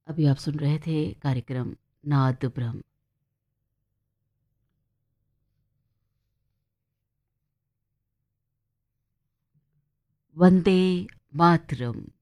अभी आप सुन रहे थे कार्यक्रम नाद ब्रह्म। वंदे मातरम।